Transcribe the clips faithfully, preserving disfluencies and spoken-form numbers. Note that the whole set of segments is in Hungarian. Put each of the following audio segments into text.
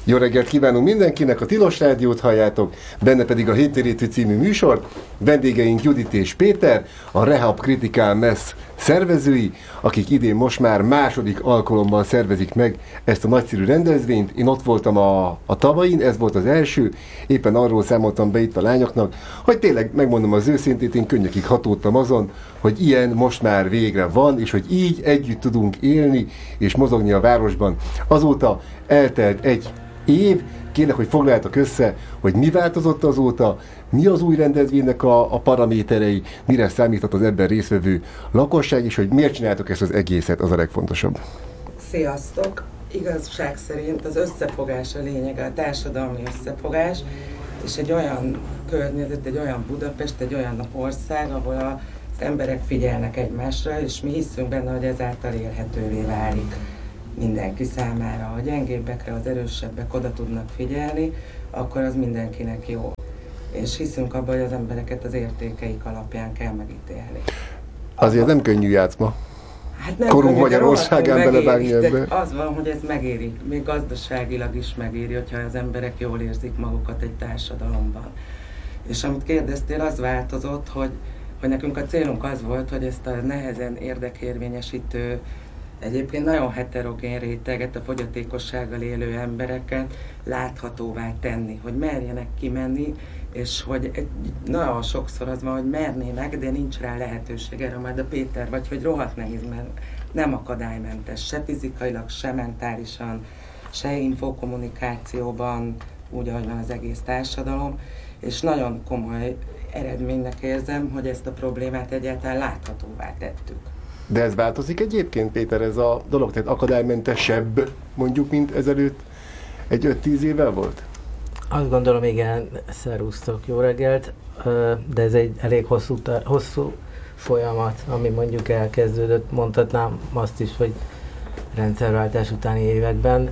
Jó reggelt kívánunk mindenkinek, a Tilos Rádiót halljátok, benne pedig a Héttérétű című műsor. Vendégeink Judit és Péter, a Rehab Critical Mass szervezői, akik idén most már második alkalommal szervezik meg ezt a nagyszerű rendezvényt. Én ott voltam a, a tavain, ez volt az első, éppen arról számoltam be itt a lányoknak, hogy tényleg megmondom az őszintét, én könnyekig hatódtam azon, hogy ilyen most már végre van, és hogy így együtt tudunk élni és mozogni a városban. Azóta eltelt egy év, kérlek, hogy foglaljátok össze, hogy mi változott azóta, mi az új rendezvénynek a, a paraméterei, mire számíthat az ebben résztvevő lakosság, és hogy miért csináltok ezt az egészet, az a legfontosabb. Sziasztok! Igazság szerint az összefogás a lényege, a társadalmi összefogás, és egy olyan környezet, egy olyan Budapest, egy olyan ország, ahol az emberek figyelnek egymásra, és mi hiszünk benne, hogy ezáltal élhetővé válik mindenki számára. Ha gyengébbekre, az erősebbek oda tudnak figyelni, akkor az mindenkinek jó. És hiszünk abban, hogy az embereket az értékeik alapján kell megítélni. Azért nem könnyű játszma. Hát nem Korunk könnyű, Magyarországán belevágni ebbe. Az van, hogy ez megéri, még gazdaságilag is megéri, hogyha az emberek jól érzik magukat egy társadalomban. És amit kérdeztél, az változott, hogy, hogy nekünk a célunk az volt, hogy ezt a nehezen érdekérvényesítő, egyébként nagyon heterogén réteget, a fogyatékossággal élő embereket láthatóvá tenni, hogy merjenek kimenni, és hogy egy, nagyon sokszor az van, hogy mernének, de nincs rá lehetőség, erre majd a Péter, vagy hogy rohadt nehéz, mert nem akadálymentes, se fizikailag, se mentálisan, se infokommunikációban, úgy, ahogy van az egész társadalom, és nagyon komoly eredménynek érzem, hogy ezt a problémát egyáltalán láthatóvá tettük. De ez változik egyébként, Péter, ez a dolog, tehát akadálymentesebb, mondjuk, mint ezelőtt egy öt-tíz évvel volt? Azt gondolom, igen, szervusztok, jó reggelt, de ez egy elég hosszú, hosszú folyamat, ami mondjuk elkezdődött, mondhatnám azt is, hogy rendszerváltás utáni években.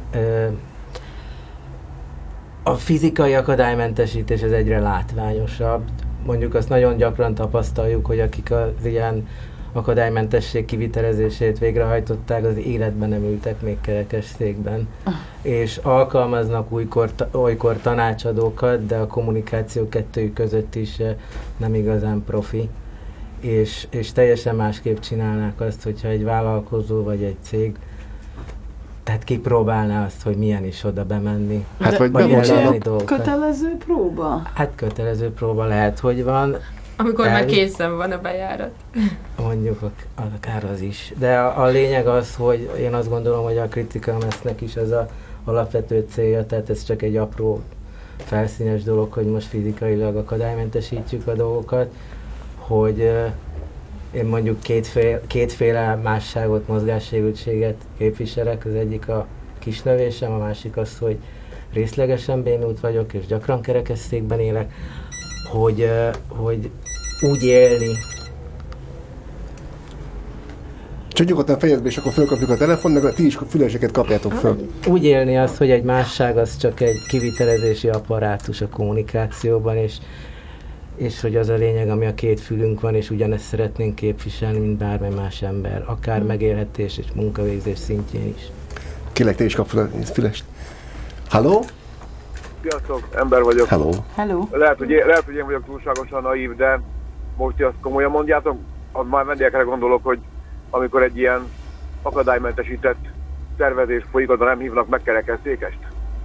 A fizikai akadálymentesítés ez egyre látványosabb, mondjuk azt nagyon gyakran tapasztaljuk, hogy akik az ilyen akadálymentesség kivitelezését végrehajtották, az életben nem ültek még kerekesszékben. És alkalmaznak újkor, olykor tanácsadókat, de a kommunikáció kettőjük között is nem igazán profi. És, és teljesen másképp csinálnák azt, hogyha egy vállalkozó vagy egy cég, tehát kipróbálná azt, hogy milyen is oda bemenni. Hát vagy bevonulnak. Kötelező próba? Hát kötelező próba lehet, hogy van. Amikor el... már készen van a bejárat. Mondjuk akár az is. De a, a lényeg az, hogy én azt gondolom, hogy a Critical Mass-nek is az a alapvető célja, tehát ez csak egy apró felszínes dolog, hogy most fizikailag akadálymentesítjük a dolgokat, hogy uh, én mondjuk kétféle, kétféle másságot, mozgássérültséget képviselek. Az egyik a kisnövésem, a másik az, hogy részlegesen bénult vagyok, és gyakran kerekesszékben élek, hogy, uh, hogy úgy élni. Csak nyugodtan fejezd be, és akkor fölkapjuk a telefon, meg ti is füleseket kapjátok föl. Úgy élni az, hogy egy másság az csak egy kivitelezési apparátus a kommunikációban, és, és hogy az a lényeg, ami a két fülünk van, és ugyanezt szeretnénk képviselni, mint bármely más ember, akár hmm. megélhetés és munkavégzés szintjén is. Kérlek, te is kap fülest. Halló? Sziasztok, ember vagyok. Hello. Hello. Lehet, hogy én, lehet, hogy én vagyok túlságosan naív, de most, hogy azt komolyan mondjátok, az már vendégekre gondolok, hogy amikor egy ilyen akadálymentesített szervezés folyik, oda nem hívnak meg kerekesszékest.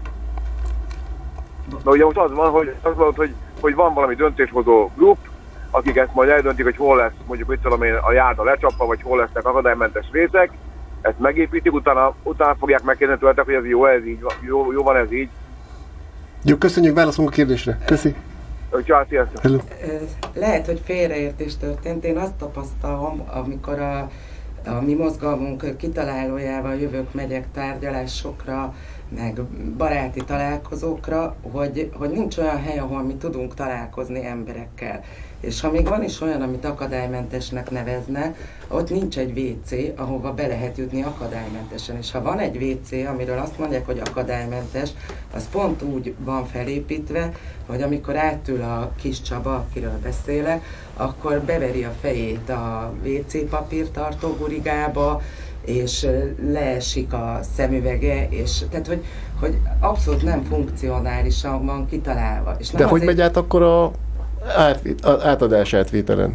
Na ugye most az van, hogy, az van, hogy, hogy van valami döntéshozó grup, akik ezt majd eldöntik, hogy hol lesz, mondjuk mit tudom én, a járda lecsapva, vagy hol lesznek akadálymentes részek, ezt megépítik, utána, utána fogják megkérdezni tőletek, hogy ez jó, ez így, jó, jó van ez így. Jó, köszönjük, válaszolunk a kérdésre. Köszi. Csá, sziasztok. Lehet, hogy félreértés történt. Én azt tapasztalom, amikor a, a mi mozgalmunk kitalálójával jövök, megyek tárgyalásokra, meg baráti találkozókra, hogy, hogy nincs olyan hely, ahol mi tudunk találkozni emberekkel. És ha még van is olyan, amit akadálymentesnek nevezne, ott nincs egy vé cé, ahova be lehet jutni akadálymentesen. És ha van egy vé cé, amiről azt mondják, hogy akadálymentes, az pont úgy van felépítve, hogy amikor átül a kis Csaba, akiről beszélek, akkor beveri a fejét a vé cé papírtartó gurigába, és leesik a szemüvege, és tehát, hogy, hogy abszolút nem funkcionálisan van kitalálva. És de hogy megy át akkor a átvét, a átadás átvételen?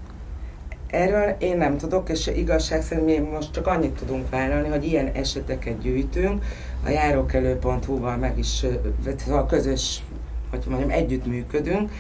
Erről én nem tudok, és igazság szerint mi most csak annyit tudunk vállalni, hogy ilyen eseteket gyűjtünk, a járókelő pont hu-val meg is, a közös, hogy mondjam, együttműködünk,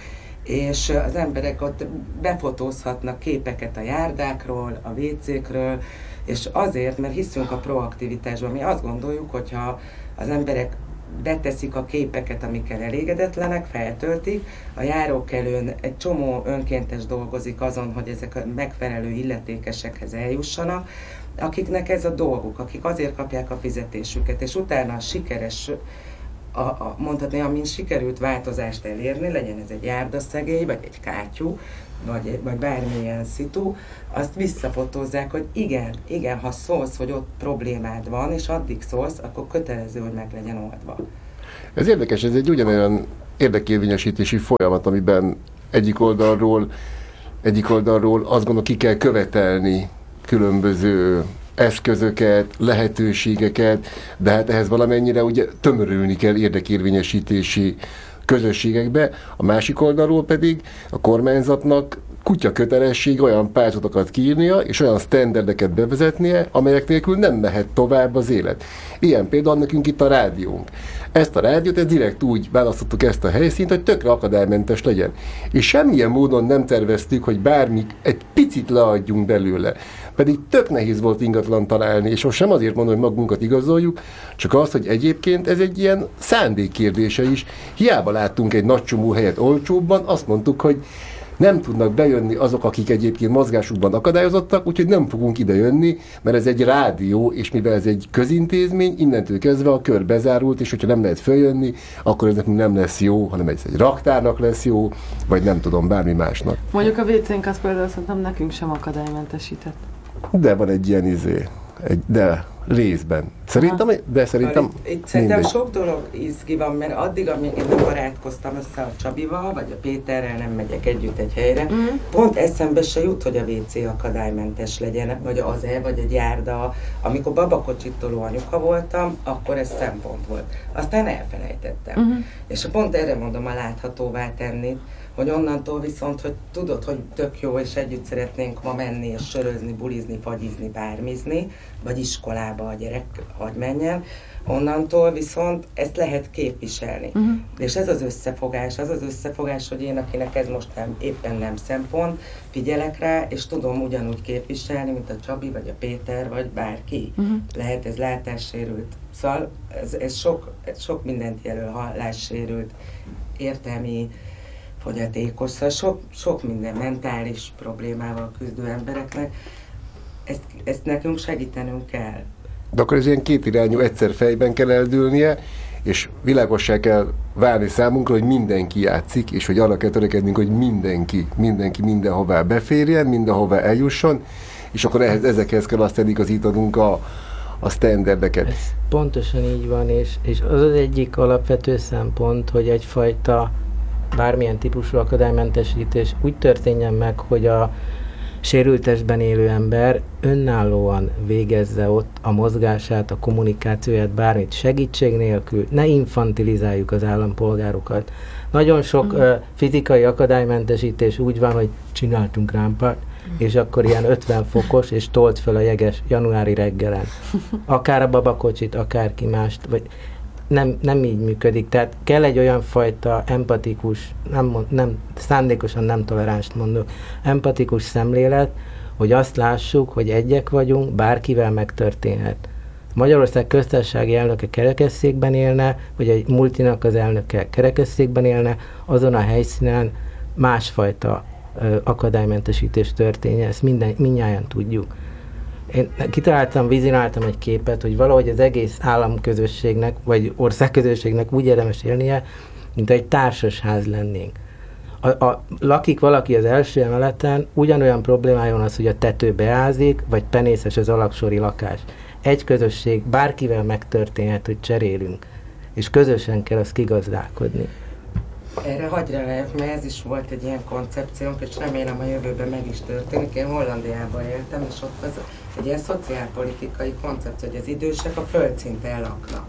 és az emberek ott befotózhatnak képeket a járdákról, a vécékről, és azért, mert hiszünk a proaktivitásban. Mi azt gondoljuk, hogyha az emberek beteszik a képeket, amikkel elégedetlenek, feltöltik, a járókelőn egy csomó önkéntes dolgozik azon, hogy ezek a megfelelő illetékesekhez eljussanak, akiknek ez a dolguk, akik azért kapják a fizetésüket, és utána a sikeres, a, a, mondhatni, amin sikerült változást elérni, legyen ez egy járdaszegély, vagy egy kátyú, vagy, vagy bármilyen szitu, azt visszafotózzák, hogy igen, igen, ha szólsz, hogy ott problémád van, és addig szólsz, akkor kötelező, hogy meg legyen oldva. Ez érdekes, ez egy ugyanolyan érdekérvényesítési folyamat, amiben egyik oldalról, egyik oldalról azt gondolom, ki kell követelni különböző eszközöket, lehetőségeket, de hát ehhez valamennyire ugye tömörülni kell érdekérvényesítési közösségekbe, a másik oldalról pedig a kormányzatnak kutya kötelesség olyan pályázatokat kiírnia, és olyan sztenderdeket bevezetnie, amelyek nélkül nem mehet tovább az élet. Ilyen például nekünk itt a rádiónk. Ezt a rádiót ezt direkt úgy választottuk ezt a helyszínt, hogy tökre akadálymentes legyen. És semmilyen módon nem terveztük, hogy bármi egy picit leadjunk belőle. Pedig tök nehéz volt ingatlan találni, és most nem azért mondom, hogy magunkat igazoljuk, csak az, hogy egyébként ez egy ilyen szándék kérdése is. Hiába láttunk egy nagy csomó helyet olcsóbban, azt mondtuk, hogy nem tudnak bejönni azok, akik egyébként mozgásukban akadályozottak, úgyhogy nem fogunk ide jönni, mert ez egy rádió, és mivel ez egy közintézmény, innentől kezdve a kör bezárult, és hogyha nem lehet följönni, akkor ez nekünk nem lesz jó, hanem ez egy raktárnak lesz jó, vagy nem tudom, bármi másnak. Mondjuk a vécénk azt például szerintem nekünk sem akadálymentesített. De van egy ilyen izé, egy, de részben. Szerintem, de szerintem itt, itt szerintem sok dolog izgi van, mert addig, amíg én nem barátkoztam össze a Csabival, vagy a Péterrel, nem megyek együtt egy helyre, mm. pont eszembe se jut, hogy a vé cé akadálymentes legyen, vagy az-e, vagy egy járda. Amikor babakocsitoló anyuka voltam, akkor ez szempont volt. Aztán elfelejtettem. Mm. És pont erre mondom a láthatóvá tenni, hogy onnantól viszont, hogy tudod, hogy tök jó, és együtt szeretnénk ma menni, és sörözni, bulizni, fagyizni, bármizni, vagy iskolába a gyerek, hogy menjen, onnantól viszont ezt lehet képviselni. Uh-huh. És ez az összefogás, az az összefogás, hogy én, akinek ez most nem, éppen nem szempont, figyelek rá, és tudom ugyanúgy képviselni, mint a Csabi, vagy a Péter, vagy bárki. Uh-huh. Lehet ez látássérült. Szóval ez, ez sok, ez sok mindent jelöl, hallássérült, értelmi, fogyatékos, szóval sok, sok minden mentális problémával küzdő embereknek. Ezt, ezt nekünk segítenünk kell. De akkor ez ilyen kétirányú, egyszer fejben kell eldőlnie, és világossá kell válni számunkra, hogy mindenki játszik, és hogy arra kell törekednünk, hogy mindenki, mindenki mindenhová beférjen, mindenhová eljusson, és akkor ehhez, ezekhez kell aztán igazítanunk a, a sztenderdeket. Ez pontosan így van, és, és az az egyik alapvető szempont, hogy egyfajta bármilyen típusú akadálymentesítés úgy történjen meg, hogy a sérültestben élő ember önállóan végezze ott a mozgását, a kommunikációját, bármit segítség nélkül, ne infantilizáljuk az állampolgárokat. Nagyon sok mm. uh, fizikai akadálymentesítés úgy van, hogy csináltunk rámpát, mm. és akkor ilyen ötven fokos, és tolt fel a jeges januári reggelen. Akár a babakocsit, akárki mást, vagy nem, nem így működik. Tehát kell egy olyan fajta empatikus, nem, nem, szándékosan nem toleránst mondok, empatikus szemlélet, hogy azt lássuk, hogy egyek vagyunk, bárkivel megtörténhet. Magyarország köztársasági elnöke kerekesszékben élne, vagy egy multinak az elnöke kerekesszékben élne, azon a helyszínen másfajta ö, akadálymentesítés történje, ezt minden, mindnyájan tudjuk. Én kitaláltam, vizionáltam egy képet, hogy valahogy az egész államközösségnek, vagy országközösségnek úgy érdemes élnie, mint egy társasház lennénk. A, a, lakik valaki az első emeleten, ugyanolyan problémája van az, hogy a tető beázik, vagy penészes az alaksori lakás. Egy közösség, bárkivel megtörténhet, hogy cserélünk, és közösen kell azt kigazdálkodni. Erre hagyj reagálják, mert ez is volt egy ilyen koncepciónk, és remélem a jövőben meg is történik. Én Hollandiában éltem, és ott az egy ilyen szociálpolitikai koncepció, hogy az idősek a földszinten laknak.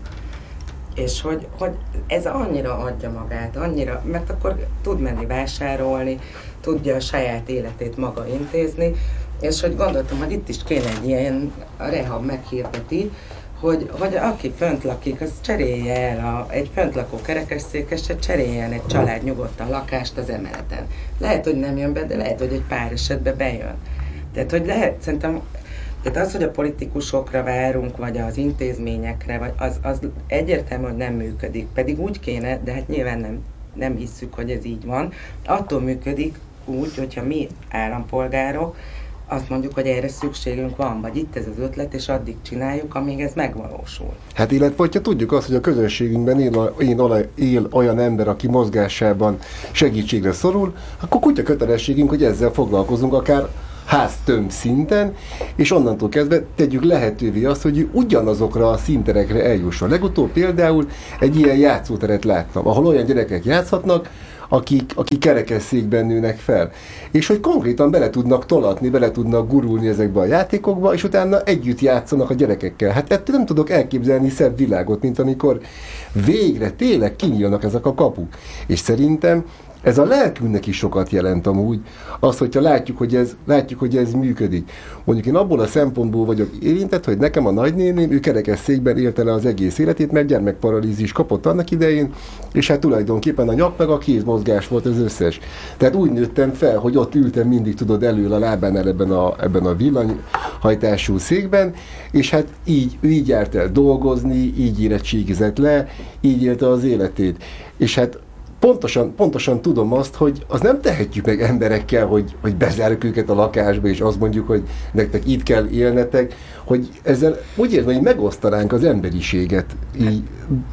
És hogy, hogy ez annyira adja magát, annyira, mert akkor tud menni vásárolni, tudja a saját életét maga intézni, és hogy gondoltam, hogy itt is kéne egy ilyen, a Rehab meghirdeti, hogy, hogy aki fönt lakik, az cserélje el, a, egy fönt lakó kerekesszékeset cseréljen egy család nyugodtan lakást az emeleten. Lehet, hogy nem jön be, de lehet, hogy egy pár esetben bejön. Tehát, hogy lehet, szerintem, tehát az, hogy a politikusokra várunk, vagy az intézményekre, vagy az, az egyértelmű, hogy nem működik. Pedig úgy kéne, de hát nyilván nem, nem hisszük, hogy ez így van. Attól működik úgy, hogyha mi állampolgárok azt mondjuk, hogy erre szükségünk van, vagy itt ez az ötlet, és addig csináljuk, amíg ez megvalósul. Hát illetve, hogyha tudjuk azt, hogy a közönségünkben él, él, él olyan ember, aki mozgásában segítségre szorul, akkor kutya kötelességünk, hogy ezzel foglalkozunk, akár háztömb szinten, és onnantól kezdve tegyük lehetővé azt, hogy ugyanazokra a szinterekre eljusson. Legutóbb például egy ilyen játszóteret láttam, ahol olyan gyerekek játszhatnak, akik, akik kerekesszékben nőnek fel. És hogy konkrétan bele tudnak tolatni, bele tudnak gurulni ezekbe a játékokba, és utána együtt játszanak a gyerekekkel. Hát ettől nem tudok elképzelni szebb világot, mint amikor végre tényleg kinyílnak ezek a kapuk. És szerintem ez a lelkünknek is sokat jelent amúgy, az, hogyha látjuk, hogy ez, látjuk, hogy ez működik. Mondjuk én abból a szempontból vagyok érintett, hogy nekem a nagynéném, ő kerekesszékben élte le az egész életét, mert gyermekparalízis kapott annak idején, és hát tulajdonképpen a nyak meg a kézmozgás volt az összes. Tehát úgy nőttem fel, hogy ott ültem mindig, tudod, elől a lábánál ebben a, ebben a villanyhajtású székben, és hát így, így járt el dolgozni, így érettségizett le, így élte az életét. És hát Pontosan, pontosan tudom azt, hogy az nem tehetjük meg emberekkel, hogy, hogy bezárjuk őket a lakásba, és azt mondjuk, hogy nektek itt kell élnetek, hogy ezzel úgy érzem, hogy megosztanánk az emberiséget. Így,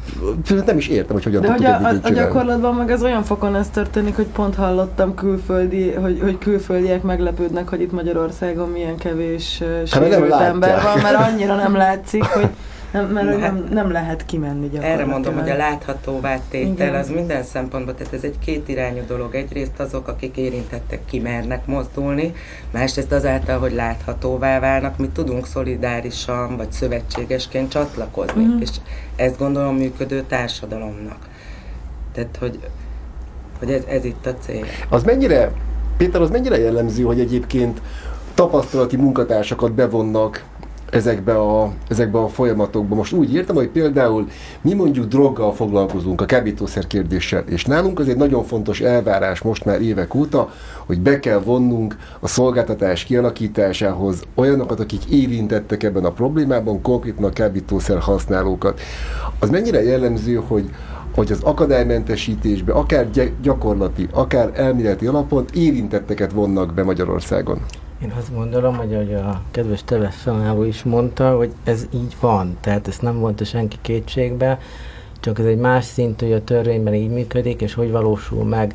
nem is értem, hogy hogyan de tudtuk hogy eddig a, így a gyakorlatban meg ez olyan fokon ez történik, hogy pont hallottam külföldi, hogy, hogy külföldiek meglepődnek, hogy itt Magyarországon milyen kevés uh, sérült ember van, mert annyira nem látszik, hogy Nem, mert nem, nem lehet kimenni gyakorlatilag. Erre mondom, hogy a láthatóvá tétel az minden szempontból, tehát ez egy kétirányú dolog. Egyrészt azok, akik érintettek, kimernek mozdulni, másrészt azáltal, hogy láthatóvá válnak, mi tudunk szolidárisan vagy szövetségesként csatlakozni, mm. és ezt gondolom működő társadalomnak. Tehát, hogy, hogy ez, ez itt a cél. Az mennyire, Péter, az mennyire jellemző, hogy egyébként tapasztalati munkatársakat bevonnak ezekbe a, ezekbe a folyamatokba. Most úgy írtam, hogy például mi mondjuk droggal foglalkozunk, a kábítószer kérdéssel, és nálunk az egy nagyon fontos elvárás most már évek óta, hogy be kell vonnunk a szolgáltatás kialakításához olyanokat, akik érintettek ebben a problémában, konkrétan a kábítószer használókat. Az mennyire jellemző, hogy hogy az akadálymentesítésbe, akár gyakorlati, akár elméleti alapon érintetteket vonnak be Magyarországon? Én azt gondolom, hogy ahogy a kedves telefonáló is mondta, hogy ez így van, tehát ezt nem vonta senki kétségbe, csak ez egy más szintű, hogy a törvényben így működik, és hogy valósul meg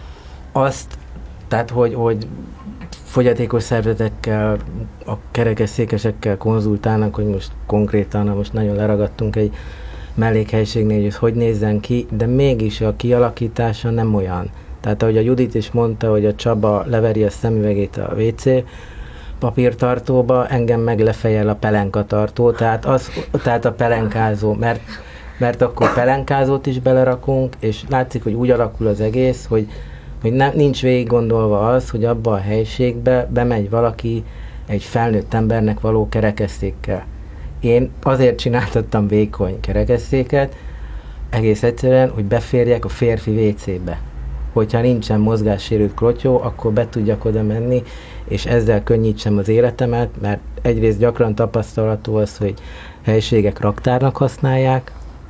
azt, tehát hogy, hogy fogyatékos szervezetekkel, a kerekesszékesekkel konzultálnak, hogy most konkrétan, most nagyon leragadtunk egy mellékhelyiségnél, hogy ez hogy nézzen ki, de mégis a kialakítása nem olyan. Tehát ahogy a Judit is mondta, hogy a Csaba leveri a szemüvegét a vé cé papírtartóba, engem meg lefejel a pelenkatartó, tehát, az, tehát a pelenkázó, mert, mert akkor pelenkázót is belerakunk, és látszik, hogy úgy alakul az egész, hogy, hogy ne, nincs végig gondolva az, hogy abba a helyiségbe bemegy valaki egy felnőtt embernek való kerekesszékkel. Én azért csináltattam vékony kerekesszéket, egész egyszerűen, hogy beférjek a férfi vé cébe. Hogyha nincsen mozgássérült klotyó, akkor be tudjak oda menni, és ezzel könnyítsem az életemet, mert egyrészt gyakran tapasztalatú az, hogy helyiségek raktárnak használják,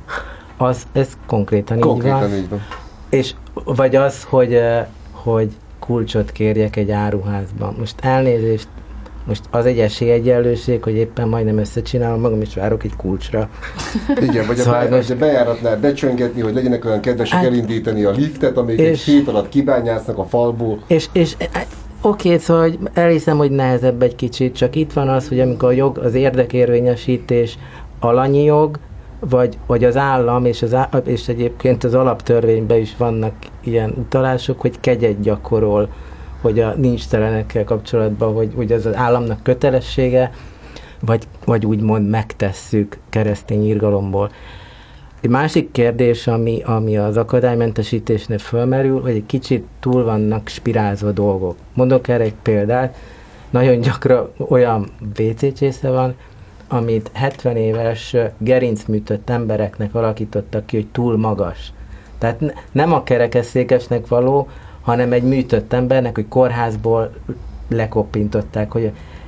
az, ez konkrétan, konkrétan így van. Így van. És, vagy az, hogy, hogy kulcsot kérjek egy áruházban. Most elnézést, most az egy esélyegyenlőség, hogy éppen majdnem összecsinálom magam, és várok egy kulcsra. Igen, vagy szóval a, be, most... a bejáratnál becsöngetni, hogy legyenek olyan kedvesek hát, elindítani a liftet, amelyik egy hét alatt kibányásznak a falból. És, és oké, szóval hogy elhiszem, hogy nehezebb egy kicsit, csak itt van az, hogy amikor a jog, az érdekérvényesítés alanyi jog, vagy, vagy az állam, és, az á, és egyébként az alaptörvényben is vannak ilyen utalások, hogy kegyet gyakorol, hogy a nincstelenekkel kapcsolatban, hogy, hogy az az államnak kötelessége, vagy, vagy úgymond megtesszük keresztény irgalomból. Egy másik kérdés, ami, ami az akadálymentesítésnél fölmerül, hogy egy kicsit túl vannak spirálzva dolgok. Mondok erre egy példát, nagyon gyakran olyan vé cé csésze van, amit hetven éves gerincműtött embereknek alakítottak ki, hogy túl magas. Tehát ne, nem a kerekesszékesnek való, hanem egy műtött embernek, hogy kórházból lekoppintották, hogy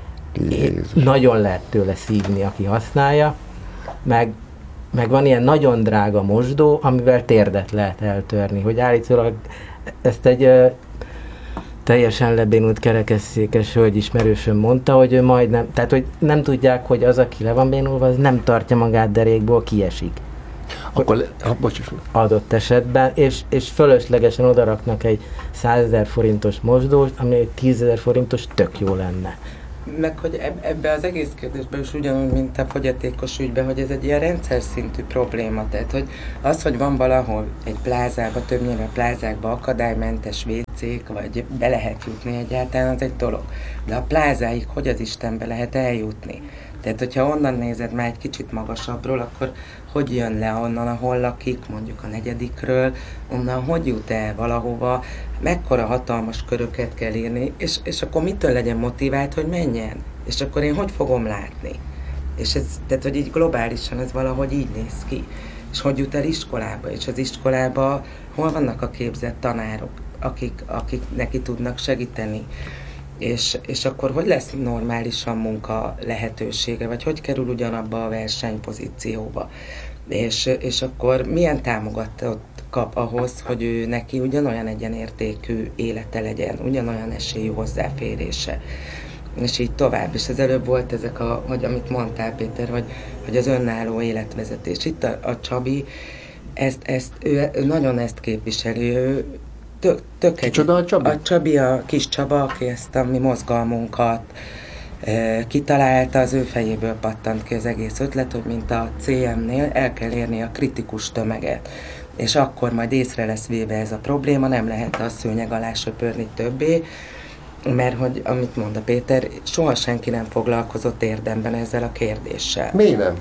nagyon lehet tőle szívni, aki használja, meg, meg van ilyen nagyon drága mosdó, amivel térdet lehet eltörni, hogy állítólag ezt egy ö, teljesen lebénult kerekesszékes hölgy ismerősöm mondta, hogy ő majdnem, tehát hogy nem tudják, hogy az, aki le van bénulva, az nem tartja magát derékból, kiesik. Akkor, le, ha, bocs, adott esetben, és, és fölöslegesen odaraknak egy százezer forintos mosdót, ami egy tízezer forintos tök jó lenne. Meg, hogy ebbe az egész kérdésben is ugyanúgy, mint a fogyatékos ügyben, hogy ez egy ilyen rendszer szintű probléma. Tehát, hogy az, hogy van valahol egy plázában, többnyire plázákban akadálymentes vécék, vagy be lehet jutni egyáltalán, az egy dolog. De a plázáig hogy az Istenbe lehet eljutni? Tehát, hogyha onnan nézed már egy kicsit magasabbról, akkor hogy jön le onnan, ahol lakik, mondjuk a negyedikről, onnan hogy jut el valahova, mekkora hatalmas köröket kell írni, és, és akkor mitől legyen motivált, hogy menjen? És akkor én hogy fogom látni? És ez, tehát, hogy így globálisan ez valahogy így néz ki. És hogy jut el iskolába? És az iskolába hol vannak a képzett tanárok, akik, akik neki tudnak segíteni? És, és akkor hogy lesz normálisan munka lehetősége, vagy hogy kerül ugyanabba a versenypozícióba? És, és akkor milyen támogatót kap ahhoz, hogy ő neki ugyanolyan egyenértékű élete legyen, ugyanolyan esélyű hozzáférése. És így tovább. És az előbb volt ezek, a, hogy amit mondtál, Péter, hogy, hogy az önálló életvezetés. Itt a, a Csabi, ezt, ezt, ő, ő nagyon ezt képviseli, ő tök, tök egy, Kicsoda a Csabi? A Csabi, a kis Csaba, aki ezt a mi mozgalmunkat e, kitalálta, az ő fejéből pattant ki az egész ötlet, hogy mint a cé em-nél el kell érni a kritikus tömeget. És akkor majd észre lesz véve ez a probléma, nem lehet a szőnyeg alá söpörni többé, mert hogy, amit mond a Péter, soha senki nem foglalkozott érdemben ezzel a kérdéssel. Miért nem?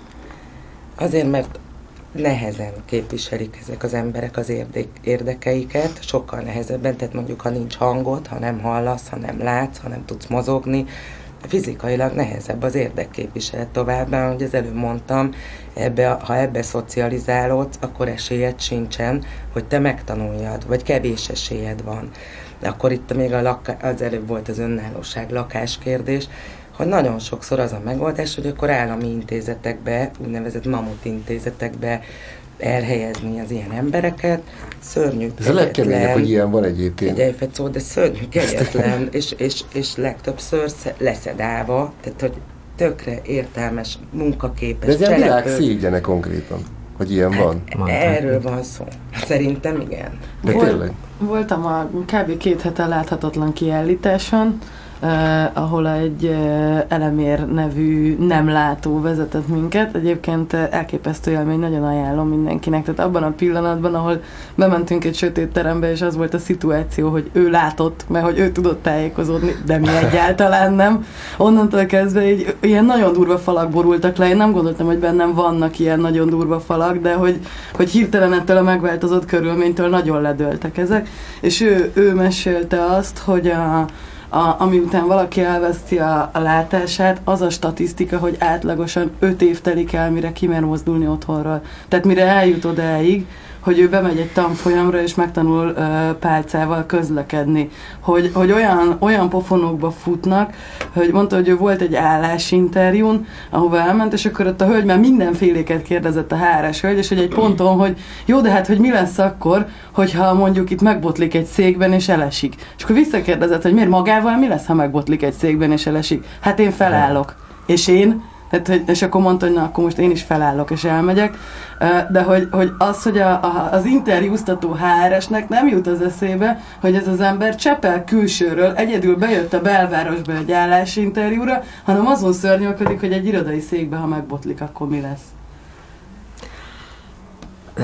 Azért, mert nehezen képviselik ezek az emberek az érdek, érdekeiket, sokkal nehezebben, tehát mondjuk, ha nincs hangod, ha nem hallasz, ha nem látsz, ha nem tudsz mozogni, fizikailag nehezebb az érdekképviselet továbbá, hogy az előbb mondtam, ebbe, ha ebbe szocializálódsz, akkor esélyed sincsen, hogy te megtanuljad, vagy kevés esélyed van. Akkor itt még a laka, az előbb volt az önállóság, lakáskérdés, hogy nagyon sokszor az a megoldás, hogy akkor állami intézetekbe, úgynevezett mamut intézetekbe elhelyezni az ilyen embereket, szörnyű, ez a legkeményebb, hogy ilyen van egyébként. Figyelj, Fecó, de szörnyű, kegyetlen, és, és, és legtöbbször leszedálva, tehát hogy tökre értelmes, munkaképes. De ez ilyen világ cselekvő. szégyene konkrétan, hogy ilyen hát, van. Erről van szó. Szerintem igen. De Volt, tényleg? Voltam a kb. két hete láthatatlan kiállításon, Uh, ahol egy uh, Elemér nevű nem látó vezetett minket. Egyébként uh, elképesztő élmény, nagyon ajánlom mindenkinek. Tehát abban a pillanatban, ahol bementünk egy sötét terembe, és az volt a szituáció, hogy ő látott, mert hogy ő tudott tájékozódni, de mi egyáltalán nem. Onnantól kezdve így, ilyen nagyon durva falak borultak le. Én nem gondoltam, hogy bennem vannak ilyen nagyon durva falak, de hogy, hogy hirtelen ettől a megváltozott körülménytől nagyon ledőltek ezek. És ő, ő mesélte azt, hogy a A, ami után valaki elveszti a, a látását, az a statisztika, hogy átlagosan öt év telik el, mire kimer mozdulni otthonról. Tehát mire eljut odáig, hogy ő bemegy egy tanfolyamra, és megtanul uh, pálcával közlekedni. Hogy, hogy olyan, olyan pofonokba futnak, hogy mondta, hogy ő volt egy állásinterjún, ahova elment, és akkor ott a hölgy már mindenféléket kérdezett, a há er es hölgy, és hogy egy ponton, hogy jó, de hát, hogy mi lesz akkor, hogyha mondjuk itt megbotlik egy székben, és elesik. És akkor visszakérdezett, hogy miért magával, mi lesz, ha megbotlik egy székben, és elesik? Hát én felállok. És én? Tehát, hogy, és akkor mondta, hogy na, akkor most én is felállok, és elmegyek. De hogy, hogy az, hogy a, a, az interjúztató há er esnek nem jut az eszébe, hogy ez az ember Csepel külsőről egyedül bejött a belvárosba egy állásinterjúra, hanem azon szörnyűködik, hogy egy irodai székbe, ha megbotlik, akkor mi lesz.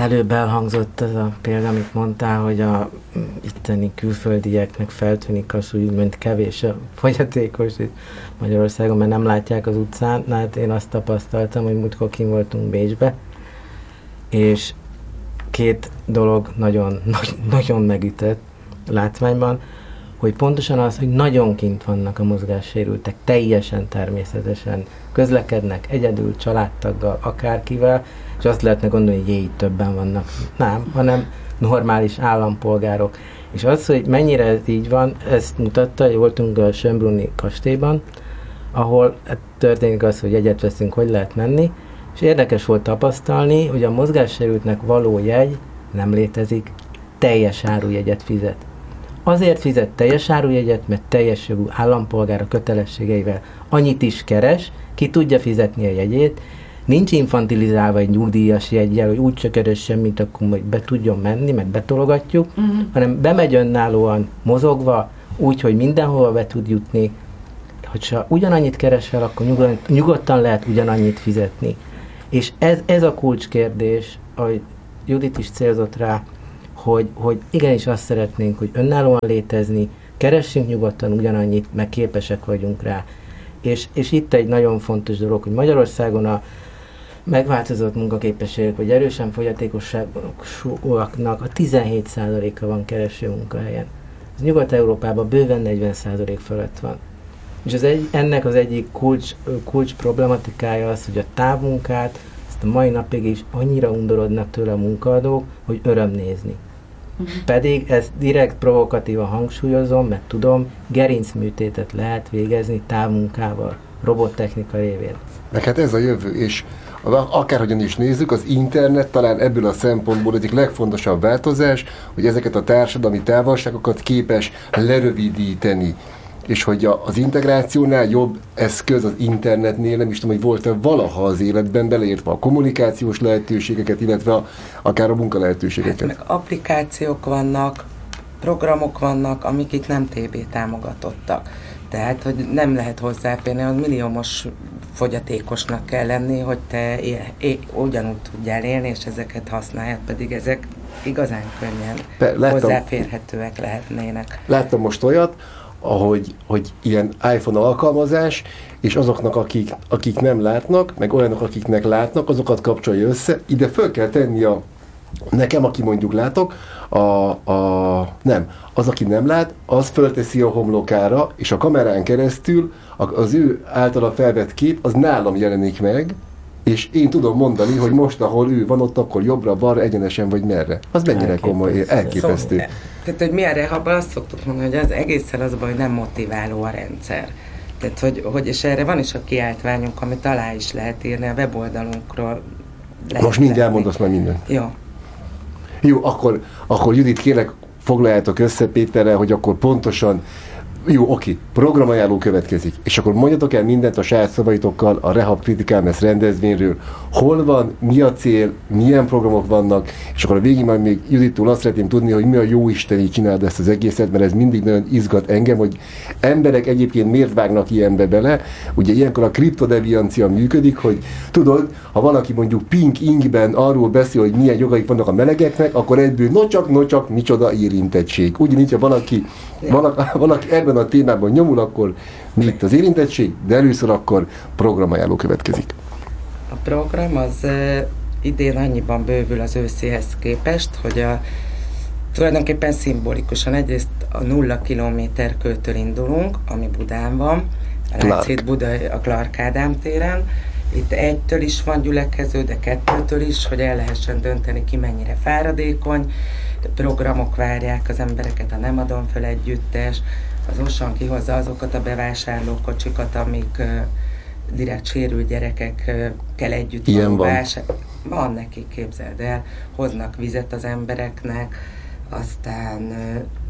előbb elhangzott az a példa, amit mondtál, hogy a itteni külföldieknek feltűnik az, hogy úgymond kevés a fogyatékos itt Magyarországon, mert nem látják az utcán. Na, hát én azt tapasztaltam, hogy múltkor kint voltunk Bécsbe, és két dolog nagyon, nagyon megütött látványban, hogy pontosan az, hogy nagyon kint vannak a mozgássérültek, teljesen természetesen közlekednek egyedül, családtaggal, akárkivel, és azt lehetne gondolni, hogy jé, többen vannak. Nem, hanem normális állampolgárok. És az, hogy mennyire ez így van, ezt mutatta, hogy voltunk a Schönbrunni kastélyban, ahol történik az, hogy jegyet veszünk, hogy lehet menni, és érdekes volt tapasztalni, hogy a mozgássérültnek való jegy nem létezik, teljes árujegyet fizet. Azért fizet teljes árujegyet, mert teljes jogú állampolgár a kötelességeivel annyit is keres, ki tudja fizetni a jegyét, nincs infantilizálva egy nyugdíjas jeggyel, hogy úgy csak keres semmit, akkor majd be tudjon menni, meg betologatjuk, uh-huh. hanem bemegy önállóan mozogva, úgy, hogy mindenhova be tud jutni, hogyha ugyanannyit keresel, akkor nyugod, nyugodtan lehet ugyanannyit fizetni. És ez, ez a kulcskérdés, ahogy Judit is célzott rá, hogy, hogy igenis azt szeretnénk, hogy önállóan létezni, keressünk nyugodtan ugyanannyit, meg képesek vagyunk rá. És, és itt egy nagyon fontos dolog, hogy Magyarországon a megváltozott munkaképességek, vagy erősen fogyatékosságúaknak a tizenhét százaléka van kereső munkahelyen. Ez Nyugat-Európában bőven negyven százalék fölött van. És az egy, ennek az egyik kulcs, kulcs problematikája az, hogy a távmunkát, ezt a mai napig is annyira undorodnak tőle a munkaadók, hogy öröm nézni. Uh-huh. Pedig ezt direkt provokatívan hangsúlyozom, mert tudom, gerincműtétet lehet végezni távmunkával, robottechnika révén. Meg hát ez a jövő, és akárhogyan is nézzük, az internet talán ebből a szempontból egyik legfontosabb változás, hogy ezeket a társadalmi távolságokat képes lerövidíteni. És hogy a, az integrációnál jobb eszköz az internetnél, nem is tudom, hogy volt-e valaha az életben, beleértve a kommunikációs lehetőségeket, illetve a, akár a munkalehetőségeket. Hát meg applikációk vannak, programok vannak, amik itt nem té bé támogatottak. Tehát, hogy nem lehet hozzáférni, az milliómos fogyatékosnak kell lenni, hogy te é, é, ugyanúgy tudjál élni, és ezeket használjad, pedig ezek igazán könnyen Be, láttam, hozzáférhetőek lehetnének. Láttam most olyat, ahogy hogy ilyen iPhone alkalmazás, és azoknak, akik, akik nem látnak, meg olyanok, akiknek látnak, azokat kapcsolja össze. Ide föl kell tenni a nekem, aki mondjuk látok, a, a, nem, az, aki nem lát, az fölteszi a homlokára, és a kamerán keresztül az ő általa felvett kép, az nálam jelenik meg, és én tudom mondani, hogy most, ahol ő van, ott akkor jobbra, balra, egyenesen vagy merre. Az mennyire komoly, elképesztő. Szóval, tehát, hogy mi a rehabban azt szoktuk mondani, hogy az egészen az baj, hogy nem motiváló a rendszer. Tehát, hogy, hogy és erre van is a kiáltványunk, amit alá is lehet írni a weboldalunkról. Most mindjárt elmondasz már mindent. Jó. Jó, akkor, akkor Judit, kérlek, foglaljátok össze Péterrel, hogy akkor pontosan, jó, oké, programajánló következik, és akkor mondjatok el mindent a saját szavaitokkal a Rehab Critical Mass rendezvényről, hol van, mi a cél, milyen programok vannak, és akkor a végig majd még Judittól azt szeretném tudni, hogy mi a jó Isteni csináld ezt az egészet, mert ez mindig nagyon izgat engem, hogy emberek egyébként miért vágnak ilyenbe bele. Ugye ilyenkor a kriptodeviancia működik, hogy tudod, ha valaki mondjuk Pink Inkben arról beszél, hogy milyen jogaik vannak a melegeknek, akkor egyből no csak, no csak, micsoda érintettség. Ugyanígy, ha valaki, valaki, valaki ebben a témában nyomul, akkor mi itt az érintettség, de először akkor programajánló következik. A program az uh, idén annyiban bővül az őszihez képest, hogy a, tulajdonképpen szimbolikusan egyrészt a nulla kilométer kőtől indulunk, ami Budán van, Látszik Buda a Clark Ádám téren. Itt egytől is van gyülekező, de kettőtől is, hogy el lehessen dönteni, ki mennyire fáradékony. Programok várják az embereket, a Nem adom fel együttes, az Osan kihozza azokat a bevásárlókocsikat, amik uh, direkt sérült gyerekekkel együtt van. Vásár... Van nekik, képzeld el, hoznak vizet az embereknek, aztán uh,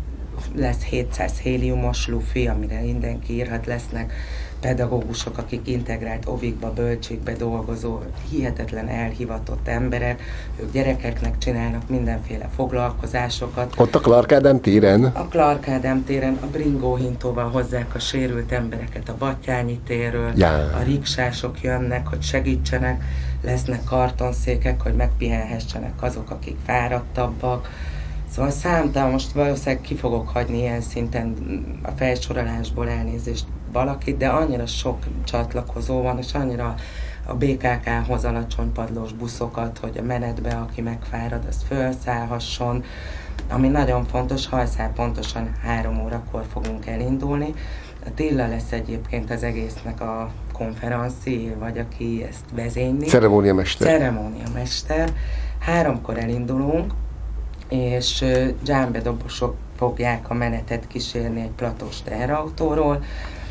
lesz hétszáz héliumos lufi, amire mindenki írhat, lesznek pedagógusok, akik integrált ovikba, bölcsékbe dolgozó, hihetetlen elhivatott emberek, ők gyerekeknek csinálnak mindenféle foglalkozásokat. Ott a Clark Ádám téren? A Clark Ádám téren a bringóhintóval hozzák a sérült embereket a Battyányi térről, ja. A riksások jönnek, hogy segítsenek, lesznek kartonszékek, hogy megpihenhessenek azok, akik fáradtabbak. Szóval számtalan, most valószínűleg ki fogok hagyni ilyen szinten a felsorolásból, elnézést valakit, de annyira sok csatlakozó van, és annyira a bé ká ká-hoz alacsony padlós buszokat, hogy a menetbe, aki megfárad, az felszállhasson. Ami nagyon fontos, hajszál pontosan három órakor fogunk elindulni. Attila lesz egyébként az egésznek a konferencié, vagy aki ezt vezényli. Ceremóniamester. Ceremóniamester. Háromkor elindulunk, és dzsámbedobosok fogják a menetet kísérni egy platós teherautóról.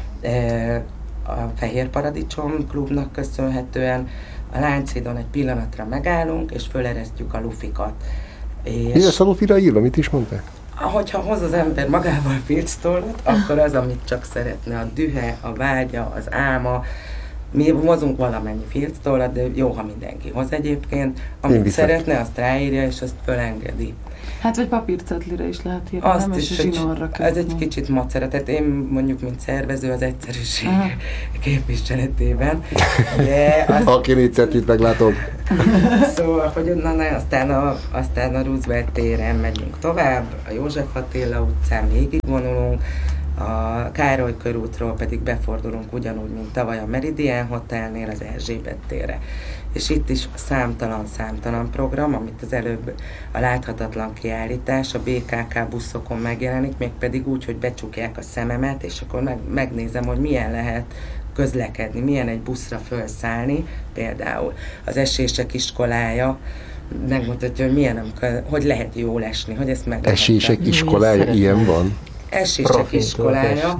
A Fehér Paradicsom klubnak köszönhetően a Lánchídon egy pillanatra megállunk, és föleresztjük a lufikat. És mi lesz a lufira írva? Mit is mondták? Hogyha hoz az ember magával filctollat, akkor az, amit csak szeretne, a dühe, a vágya, az álma. Mi hozunk valamennyi filctollat, de jó, ha mindenki hoz egyébként. Amit szeretne, azt ráírja, és azt fölengedi. Hát, vagy papírcetlire is lehet írni, azt nem? Is, És a zsinórra kötni. Ez egy kicsit macera, tehát én mondjuk, mint szervező, az egyszerűség Aha. képviseletében. De azt... Aki négy cetlit meglátom. Szóval, hogy na, na, aztán, a, aztán a Roosevelt téren megyünk tovább, a József Attila utcán végigvonulunk, a Károly körútról pedig befordulunk ugyanúgy, mint tavaly a Meridian Hotelnél az Erzsébet térre. És itt is számtalan-számtalan program, amit az előbb a láthatatlan kiállítás a bé ká ká buszokon megjelenik, mégpedig úgy, hogy becsukják a szememet, és akkor meg, megnézem, hogy milyen lehet közlekedni, milyen egy buszra felszállni, például az Esések iskolája, megmutatja, hogy milyen, amikor, hogy lehet jól esni, hogy ezt meg Esések iskolája, ilyen van? Esések iskolája.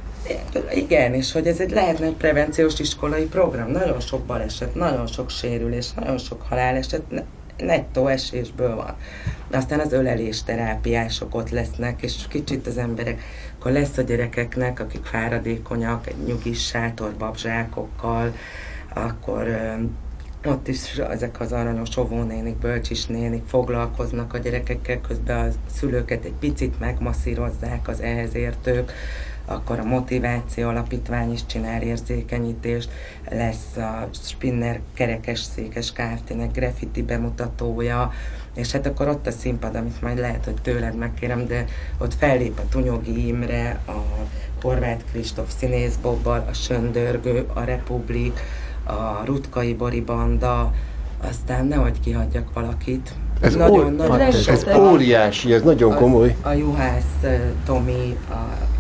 Igen, és hogy ez egy lehetne egy prevenciós iskolai program. Nagyon sok baleset, nagyon sok sérülés, nagyon sok haláleset nettó esésből van. Aztán az ölelés terápiások ott lesznek, és kicsit az emberek, akkor lesz a gyerekeknek, akik fáradékonyak, egy nyugis sátor babzsákokkal, akkor ott is ezek az aranyos óvónénik, bölcsisnénik foglalkoznak a gyerekekkel, közben a szülőket egy picit megmasszírozzák az ehhez értők, akkor a Motiváció Alapítvány is csinál érzékenyítést, lesz a Spinner kerekes székes Kft-nek graffiti bemutatója, és hát akkor ott a színpad, amit majd lehet, hogy tőled megkérem, de ott fellép a Tunyogi Imre, a Horváth Kristóf színészbobbal, a Söndörgő, a Republik, a Rutkai Bori Banda, aztán nehogy kihagyjak valakit. Ez, nagyon, ó, nagyon ez, ez óriási, ez nagyon komoly. A, a Juhász Tomi, a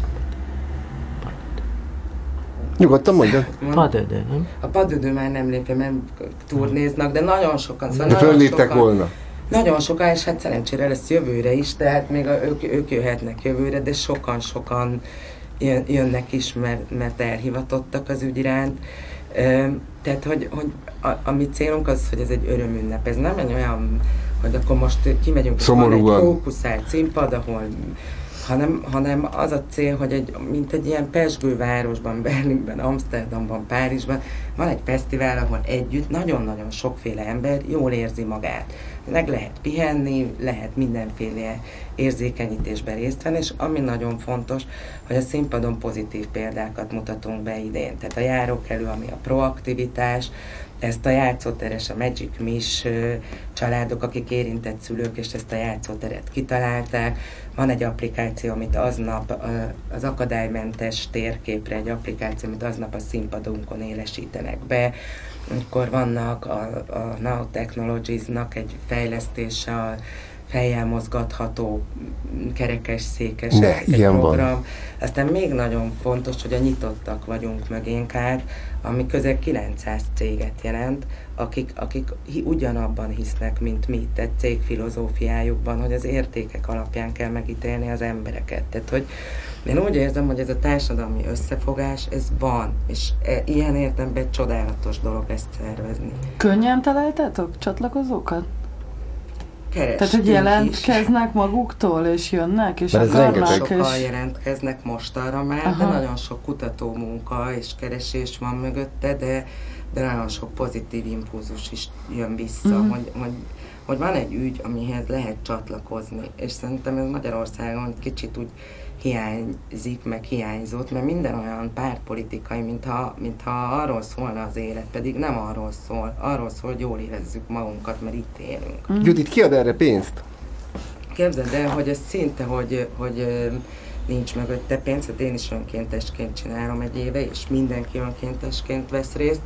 Nyugodtan mondjad. Padödő, nem? A Padödő már nem lépve, mert turnéznak, de nagyon sokan. Szóval de fölléptek volna. Nagyon sokan, és hát szerencsére lesz jövőre is, tehát még a, ők, ők jöhetnek jövőre, de sokan-sokan jönnek is, mert, mert elhivatottak az ügy iránt. Tehát, hogy, hogy a, a mi célunk az, hogy ez egy örömünnep. Ez nem egy olyan, hogy akkor most kimegyünk, és van egy fókuszált színpad, ahol Hanem, hanem az a cél, hogy egy, mint egy ilyen pezsgő városban, Berlinben, Amsterdamban, Párizsban van egy fesztivál, ahol együtt nagyon-nagyon sokféle ember jól érzi magát. Meg lehet pihenni, lehet mindenféle érzékenyítésben részt venni, és ami nagyon fontos, hogy a színpadon pozitív példákat mutatunk be idén. Tehát a járókelő, ami a proaktivitás, ezt a játszóteres, a Magic Mish családok, akik érintett szülők, és ezt a játszóteret kitalálták. Van egy applikáció, amit aznap az akadálymentes térképre, egy applikáció, amit aznap a színpadunkon élesítenek be. Akkor vannak a, a Now Technologies-nak egy fejlesztése, a fejjel mozgatható kerekes székes ne, ilyen program. Van. Aztán még nagyon fontos, hogy a nyitottak vagyunk mögénk át, ami közel kilencszáz céget jelent, akik, akik ugyanabban hisznek, mint mi, tehát cégfilozófiájukban, hogy az értékek alapján kell megítélni az embereket. Tehát, hogy én úgy érzem, hogy ez a társadalmi összefogás, ez van, és e, ilyen értelemben csodálatos dolog ezt szervezni. Könnyen találtátok csatlakozókat? kerestünk. Tehát, hogy jelentkeznek is maguktól, és jönnek, és mert akarnak. Sokan és... jelentkeznek most arra már, aha, de nagyon sok kutató munka és keresés van mögötte, de, de nagyon sok pozitív impulzus is jön vissza, mm. hogy, hogy, hogy van egy ügy, amihez lehet csatlakozni, és szerintem ez Magyarországon kicsit úgy hiányzik, meg hiányzott, mert minden olyan pártpolitikai, mintha, mintha arról szólna az élet, pedig nem arról szól. Arról szól, hogy jól érezzük magunkat, mert itt élünk. Mm. Judit, ki ad erre pénzt? Képzeld el, hogy ez szinte, hogy, hogy nincs mögötte pénz, hát én is önkéntesként csinálom egy éve, és mindenki önkéntesként vesz részt,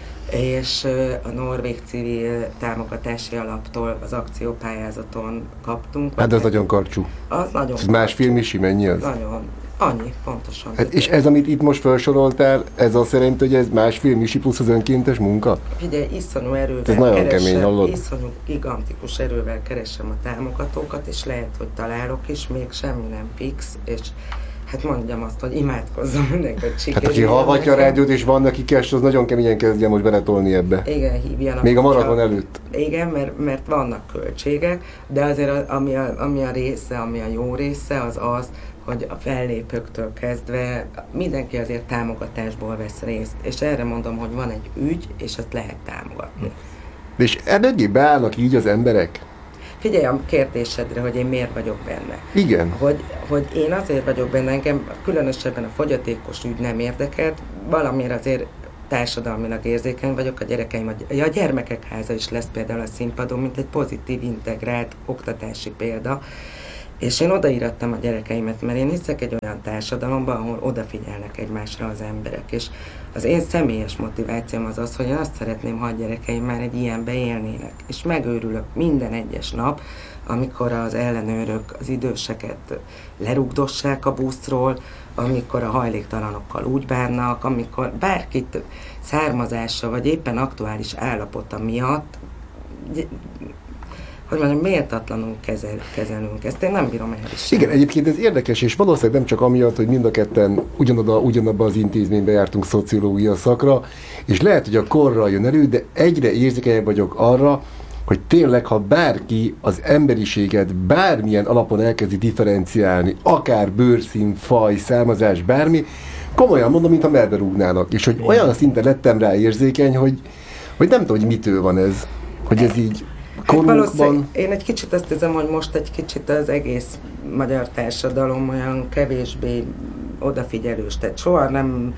és a Norvég Civil Támogatási Alaptól az akciópályázaton kaptunk. Hát ez nagyon karcsú. Az nagyon ez másfél misi, mennyi az? Nagyon. Annyi, pontosan. Hát és ez, amit itt most felsoroltál, ez azt jelenti, hogy ez másfél misi plusz az önkéntes munka? Figyelj, iszonyú erővel ez nagyon keresem, kemény, hallod? Iszonyú, gigantikus erővel keresem a támogatókat, és lehet, hogy találok is, még semmi nem fix, és hát mondjam azt, hogy imádkozzam mindenki, hogy sikerül. Hát aki hallgatja a rádiót és van neki cash, az nagyon keményen kezdje most beletolni ebbe. Igen, hívjanak. Még a maraton előtt. Igen, mert, mert vannak költségek, de azért ami a, ami a része, ami a jó része, az az, hogy a fellépőktől kezdve mindenki azért támogatásból vesz részt. És erre mondom, hogy van egy ügy, és azt lehet támogatni. És eléggé beállnak így az emberek? Figyelj a kérdésedre, hogy én miért vagyok benne. Igen. Hogy, hogy én azért vagyok benne, engem különösebben a fogyatékos ügy nem érdekelt, valamiért azért társadalmilag érzékeny vagyok, a gyerekeim, a gyermekek háza is lesz például a színpadon, mint egy pozitív, integrált oktatási példa. És én odaírattam a gyerekeimet, mert én hiszek egy olyan társadalomban, ahol odafigyelnek egymásra az emberek. És az én személyes motivációm az az, hogy én azt szeretném, ha a gyerekeim már egy ilyenbe élnének. És megőrülök minden egyes nap, amikor az ellenőrök az időseket lerugdossák a buszról, amikor a hajléktalanokkal úgy bánnak, amikor bárkit származása vagy éppen aktuális állapota miatt, hogy mondjam, méltatlanul kezel, kezelünk. Ezt én nem bírom el is. Igen, egyébként ez érdekes, és valószínűleg nem csak amiatt, hogy mind a ketten ugyanoda, ugyanabban az intézményben jártunk szociológia szakra, és lehet, hogy a korral jön elő, de egyre érzékenyebb vagyok arra, hogy tényleg, ha bárki az emberiséget bármilyen alapon elkezdi differenciálni, akár bőrszín, faj, származás, bármi, komolyan mondom, mintha melbe rúgnának. És hogy igen, olyan szinten lettem rá érzékeny, hogy, hogy nem tudom, hogy mitől van ez, hogy ez így korunkban. Én egy kicsit azt hiszem, hogy most egy kicsit az egész magyar társadalom olyan kevésbé odafigyelős, tehát soha nem.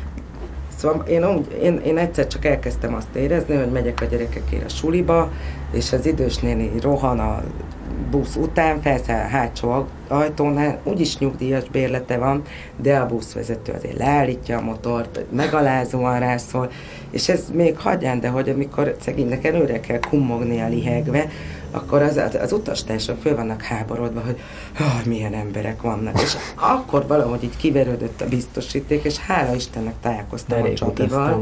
Szóval én, én, én egyszer csak elkezdtem azt érezni, hogy megyek a gyerekekért a suliba, és az idős néni rohan a busz után, felszáll a hátsó ajtónál, úgyis nyugdíjas bérlete van, de a buszvezető azért leállítja a motort, megalázóan rászól, és ez még hagyján, de hogy amikor szegénynek előre kell kummognia lihegve, akkor az, az, az utastársak föl vannak háborodva, hogy oh, milyen emberek vannak. És akkor valahogy így kiverődött a biztosíték, és hála Istennek találkoztam a Csabival.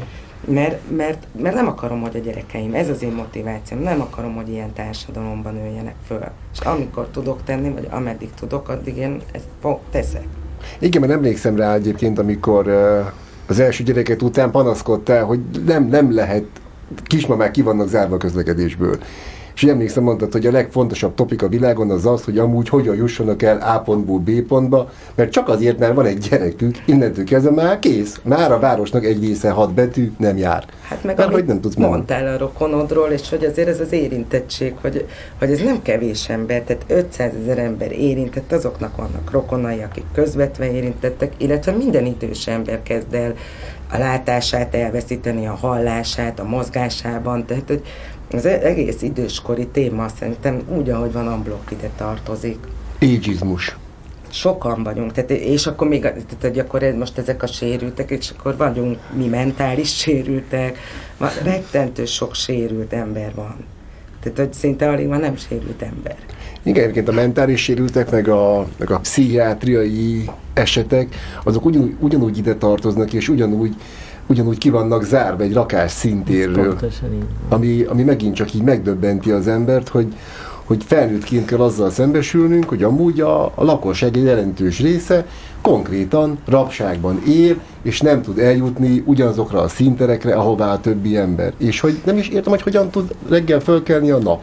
Mert, mert, mert nem akarom, hogy a gyerekeim, ez az én motivációm, nem akarom, hogy ilyen társadalomban nőjenek föl. És amikor tudok tenni, vagy ameddig tudok, addig én ezt teszek. Igen, mert emlékszem rá egyébként, amikor uh, az első gyereket után panaszkodtál, hogy nem, nem lehet, kismamák ki vannak zárva a közlekedésből. És emlékszem, mondtad, hogy a legfontosabb topik a világon az az, hogy amúgy hogyan jussanak el A pontból B pontba, mert csak azért, mert van egy gyerekük, innentől kezdve már kész. Már a városnak egy része hat betű nem jár. Hát meg mert, amit nem tudsz mondtál menni a rokonodról, és hogy azért ez az érintettség, hogy, hogy ez nem kevés ember, tehát ötszázezer ember érintett, azoknak vannak rokonai, akik közvetve érintettek, illetve minden idős ember kezd el a látását elveszíteni, a hallását, a mozgásában, tehát hogy az egész időskori téma szerintem úgy, ahogy van, unblock ide tartozik. Ageizmus. Sokan vagyunk, tehát, és akkor még, tehát, akkor most ezek a sérültek, és akkor vagyunk mi mentális sérültek, rettentő sok sérült ember van. Tehát, hogy szinte alig van nem sérült ember. Igen, egyébként a mentális sérültek, meg a, meg a pszichiátriai esetek, azok ugyanúgy, ugyanúgy ide tartoznak, és ugyanúgy ugyanúgy ki vannak zárva egy rakás szintérről, ami, ami megint csak így megdöbbenti az embert, hogy, hogy felnőttként kell azzal szembesülnünk, hogy amúgy a, a lakosság egy jelentős része konkrétan rabságban él, és nem tud eljutni ugyanazokra a színterekre, ahová a többi ember. És hogy nem is értem, hogy hogyan tud reggel fölkelni a nap.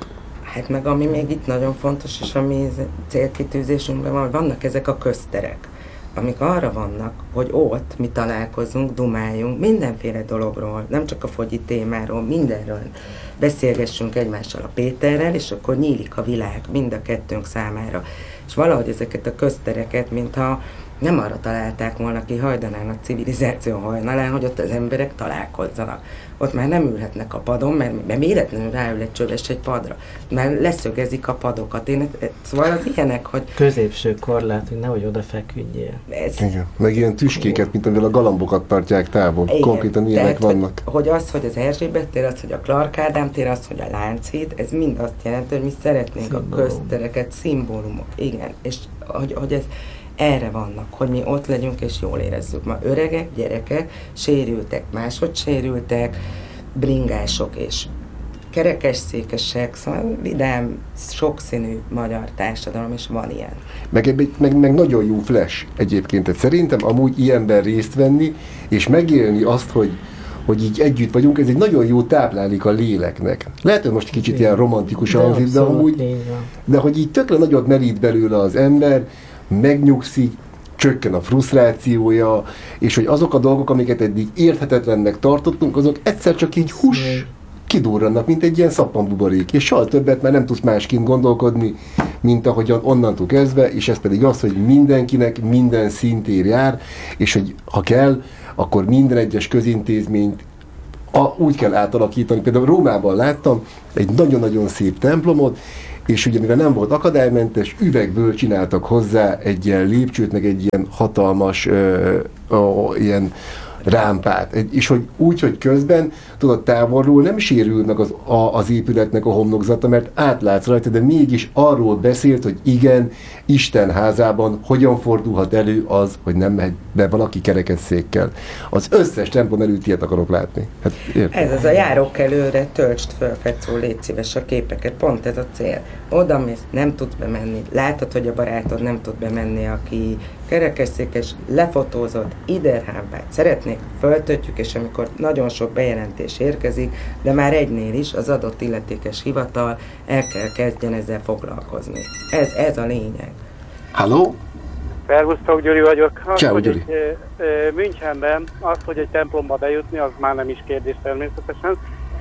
Hát meg ami még itt nagyon fontos, és ami célkitűzésünkben van, vannak ezek a közterek, amik arra vannak, hogy ott mi találkozunk, dumáljunk mindenféle dologról, nem csak a fogyi témáról, mindenről beszélgessünk egymással a Péterrel, és akkor nyílik a világ mind a kettőnk számára. És valahogy ezeket a köztereket, mintha nem arra találták volna ki hajdanán a civilizáció hajnalán, hogy ott az emberek találkozzanak. Ott már nem ülhetnek a padon, mert, mert véletlenül ráül egy csöves egy padra. Már leszögezik a padokat. Én, szóval az ilyenek, hogy... Középső korlát, hogy nehogy oda feküdjél. Ez... Igen. Meg ilyen tüskéket, mint amivel a galambokat tartják távol. Igen. Konkrétan ilyenek tehát, vannak. Hogy, hogy az, hogy az Erzsébet tér, az, hogy a Clark Ádám tér, az, hogy a Lánchíd, ez mind azt jelenti, hogy mi szeretnénk szimbólum. A köztereket, szimbólumok. Igen. És hogy, hogy ez erre vannak, hogy mi ott legyünk és jól érezzük. Ma öregek, gyerekek, sérültek, máshogy sérültek, bringások és kerekesszékesek, szóval vidám, sokszínű magyar társadalom, és van ilyen. Meg, meg, meg nagyon jó flash egyébként, tehát szerintem amúgy ilyenben részt venni, és megélni azt, hogy hogy így együtt vagyunk, ez egy nagyon jó táplálék a léleknek. Lehet, hogy most kicsit ilyen romantikusan hangzik, de amúgy, de hogy így tökre nagyot merít belőle az ember, megnyugszik, csökken a frusztrációja, és hogy azok a dolgok, amiket eddig érthetetlennek tartottunk, azok egyszer csak így hús kidurrannak, mint egy ilyen szappanbuborék, és soha többet már nem tudsz másként gondolkodni, mint ahogyan onnantól kezdve, és ez pedig az, hogy mindenkinek minden szintér jár, és hogy ha kell, akkor minden egyes közintézményt a, úgy kell átalakítani. Például Rómában láttam egy nagyon-nagyon szép templomot, és ugye mivel nem volt akadálymentes, üvegből csináltak hozzá egy ilyen lépcsőt, meg egy ilyen hatalmas ö, ö, ilyen rámpát. És hogy úgy, hogy közben, tudod, távolról nem sérül meg az, a, az épületnek a homlokzata, mert átlátsz rajta, de mégis arról beszélt, hogy igen, Isten házában hogyan fordulhat elő az, hogy nem megy be valaki kerekesszékkel. Az összes templom előtt ilyet akarok látni. Hát, ez az a járók előre, töltsd föl, Fecó, légy szíves a képeket, pont ez a cél. Oda mész, nem tudsz bemenni, látod, hogy a barátod nem tud bemenni, aki kerekesszékes, lefotózod, iderhámbát szeretnék, föltöltjük, és amikor nagyon sok bejelentés érkezik, de már egynél is az adott illetékes hivatal el kell kezdjen ezzel foglalkozni. Ez, ez a lényeg. Halló? Szervusztok, Gyuri vagyok. Az, Ciao, hogy Gyuri. Egy, e, e, Münchenben az, hogy egy templomba bejutni, az már nem is kérdés természetesen,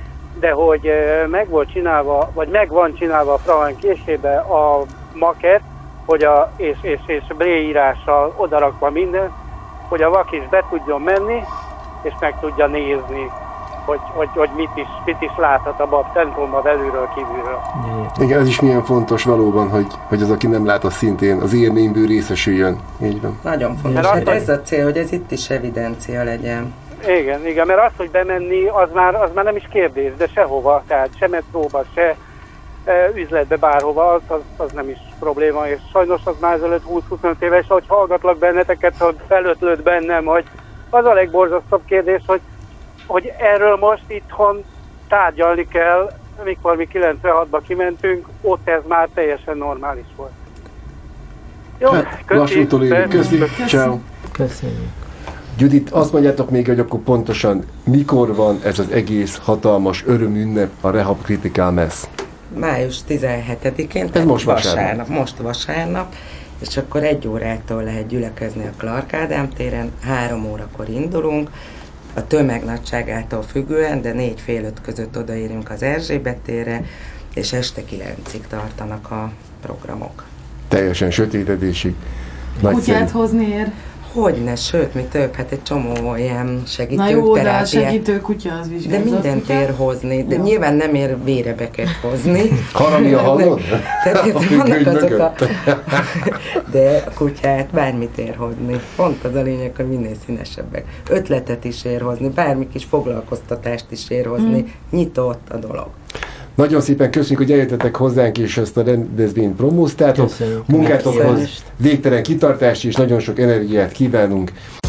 de hogy e, meg volt csinálva, vagy meg van csinálva a Frauen készébe a maket, hogy a, és, és, és bréírással odarakva minden, hogy a vak is be tudjon menni, és meg tudja nézni, hogy, hogy, hogy mit, is, mit is láthat abban a templomban belülről, kívülről. Igen, ez is milyen fontos valóban, hogy, hogy az, aki nem lát, az szintén az élményből részesüljön. Így van. Nagyon fontos. Hát ez a cél, hogy ez itt is evidencia legyen. Igen, igen, mert az, hogy bemenni, az már, az már nem is kérdés, de sehova, tehát se metróba, se e, üzletbe, bárhova, az, az, az nem is probléma, és sajnos az már ezelőtt húsz-huszonöt éves, hogy hallgatlak benneteket, hogy felötlőtt bennem, hogy az a legborzasztóbb kérdés, hogy, hogy erről most itthon tárgyalni kell, amikor mi kilencvenhatban kimentünk, ott ez már teljesen normális volt. Jó, hát, lassútól élünk. Köszönjük. Ciao. Köszönjük. Judit, azt mondjátok még, hogy akkor pontosan mikor van ez az egész hatalmas örömünnep, a Rehab Critical Mass? május tizenhetedikén, ez most vasárnap, vasárnap. Most vasárnap, és akkor egy órától lehet gyülekezni a Clark Ádám téren, három órakor indulunk, a tömeg nagyságától függően, de négy fél öt között odaérünk az Erzsébet térre, és este kilencig tartanak a programok. Teljesen sötétedésig. Kutyát hozni ér? Hogyne, sőt, mi több, hát egy csomó ilyen segítő Na jó, terápiát. de a segítő kutya az vizsgálózott. De mindent ér hozni, de jó. Nyilván nem ér vérebeket hozni. Harami a halon? Tehát vannak azok a... De a kutyát bármit ér hozni. Pont az a lényeg, hogy minél színesebbek. Ötletet is ér hozni, bármi kis foglalkoztatást is ér hozni. Hmm. Nyitott a dolog. Nagyon szépen köszönjük, hogy eljöttetek hozzánk, és ezt a rendezvényt promóztátok. Munkátokhoz végtelen kitartást és nagyon sok energiát kívánunk.